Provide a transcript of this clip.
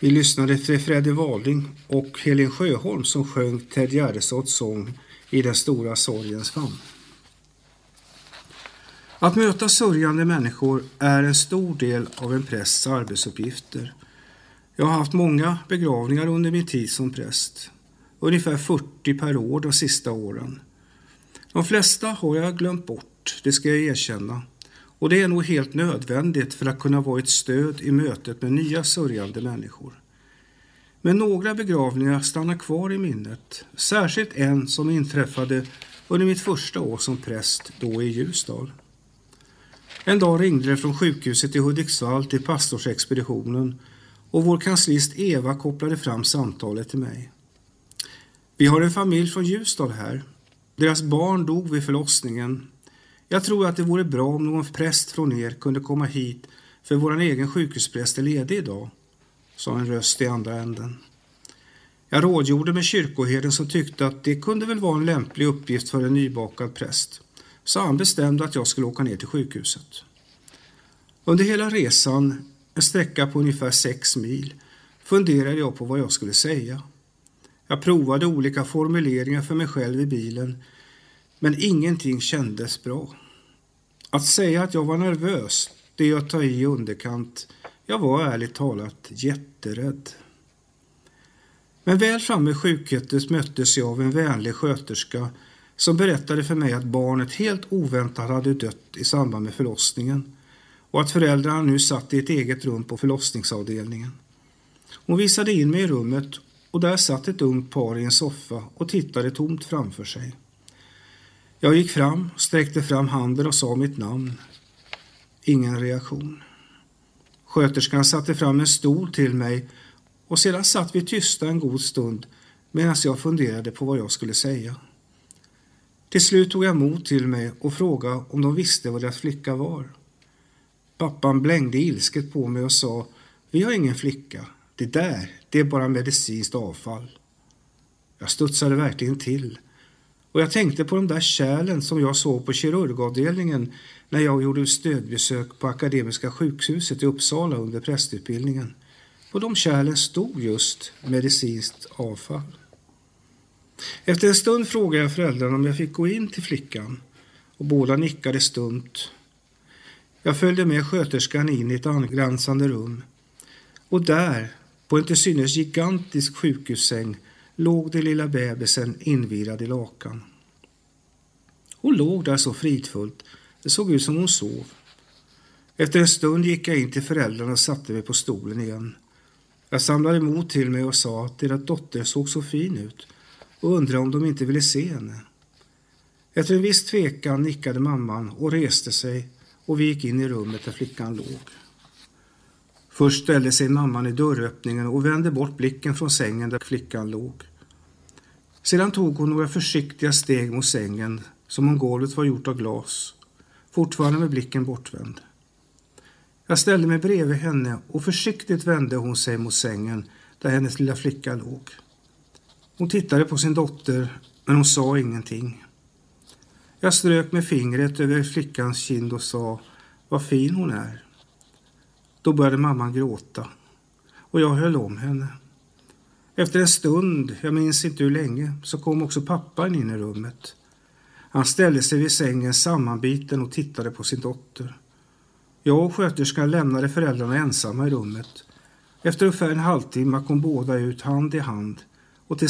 Vi lyssnade till Freddy Walding och Helene Sjöholm som sjöng Ted Gärdestads sång I den stora sorgens famn. Att möta sörjande människor är en stor del av en prästs arbetsuppgifter. Jag har haft många begravningar under min tid som präst. Ungefär 40 per år de sista åren. De flesta har jag glömt bort, det ska jag erkänna. Och det är nog helt nödvändigt för att kunna vara ett stöd i mötet med nya sörjande människor. Men några begravningar stannar kvar i minnet. Särskilt en som inträffade under mitt första år som präst då i Ljusdal. En dag ringde det från sjukhuset i Hudiksvall till pastorsexpeditionen och vår kanslist Eva kopplade fram samtalet till mig. Vi har en familj från Ljusdal här. Deras barn dog vid förlossningen. Jag tror att det vore bra om någon präst från er kunde komma hit för vår egen sjukhuspräst är ledig idag, sa en röst i andra änden. Jag rådgjorde med kyrkoherden som tyckte att det kunde väl vara en lämplig uppgift för en nybakad präst. Så han bestämde att jag skulle åka ner till sjukhuset. Under hela resan, en sträcka på ungefär 6 mil, funderade jag på vad jag skulle säga. Jag provade olika formuleringar för mig själv i bilen, men ingenting kändes bra. Att säga att jag var nervös, det jag tar i underkant. Jag var ärligt talat jätterädd. Men väl framme i sjukhuset möttes jag av en vänlig sköterska som berättade för mig att barnet helt oväntat hade dött i samband med förlossningen och att föräldrarna nu satt i ett eget rum på förlossningsavdelningen. Hon visade in mig i rummet och där satt ett ungt par i en soffa och tittade tomt framför sig. Jag gick fram, sträckte fram handen och sa mitt namn. Ingen reaktion. Sköterskan satte fram en stol till mig och sedan satt vi tysta en god stund medan jag funderade på vad jag skulle säga. Till slut tog jag mod till mig och frågade om de visste vad deras flicka var. Pappan blängde ilsket på mig och sa, vi har ingen flicka. Det är bara medicinskt avfall. Jag studsade verkligen till. Och jag tänkte på de där kärlen som jag såg på kirurgavdelningen när jag gjorde stödbesök på Akademiska sjukhuset i Uppsala under prästutbildningen. På de kärlen stod just medicinskt avfall. Efter en stund frågade jag föräldrarna om jag fick gå in till flickan och båda nickade stumt. Jag följde med sköterskan in i ett angränsande rum och där, på en till synes gigantisk sjukhussäng, låg det lilla bebisen invirad i lakan. Hon låg där så fridfullt, det såg ut som hon sov. Efter en stund gick jag in till föräldrarna och satte mig på stolen igen. Jag samlade mod till mig och sa att deras dotter såg så fin ut och undrade om de inte ville se henne. Efter en viss tvekan nickade mamman och reste sig och vi gick in i rummet där flickan låg. Först ställde sig mamman i dörröppningen och vände bort blicken från sängen där flickan låg. Sedan tog hon några försiktiga steg mot sängen som om golvet var gjort av glas, fortfarande med blicken bortvänd. Jag ställde mig bredvid henne och försiktigt vände hon sig mot sängen där hennes lilla flicka låg. Hon tittade på sin dotter men hon sa ingenting. Jag strök med fingret över flickans kind och sa, vad fin hon är. Då började mamman gråta och jag höll om henne. Efter en stund, jag minns inte hur länge, så kom också pappan in i rummet. Han ställde sig vid sängen sammanbiten och tittade på sin dotter. Jag och sköterskan lämnade föräldrarna ensamma i rummet. Efter ungefär en halvtimme kom båda ut hand i hand